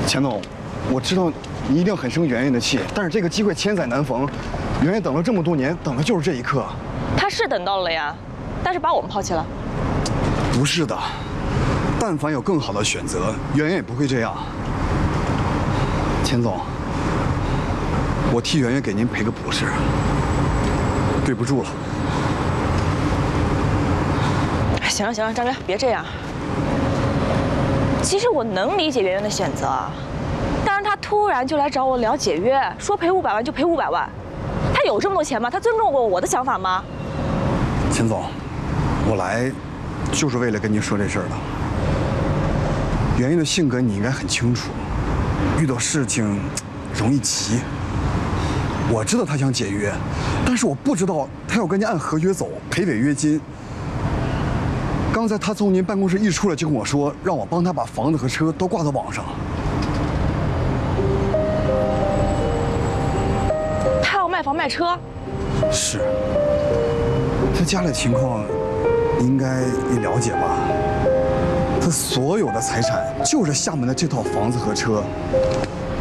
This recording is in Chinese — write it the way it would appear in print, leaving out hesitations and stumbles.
钱总，我知道你一定很生圆圆的气，但是这个机会千载难逢，圆圆等了这么多年，等的就是这一刻。 他是等到了呀，但是把我们抛弃了。 不是的，但凡有更好的选择，圆圆也不会这样。钱总，我替圆圆给您赔个不是，对不住了。 行了行了，张哥，别这样。其实我能理解圆圆的选择，但是他突然就来找我聊解约，说赔500万就赔500万，他有这么多钱吗？他尊重过我的想法吗？ 钱总，我来就是为了跟您说这事儿的。圆圆的性格你应该很清楚，遇到事情容易急。我知道她想解约，但是我不知道她要跟您按合约走，赔违约金。刚才她从您办公室一出来就跟我说，让我帮她把房子和车都挂到网上。 他要卖房卖车？ 是。他家里情况，你应该也了解吧？他所有的财产就是厦门的这套房子和车。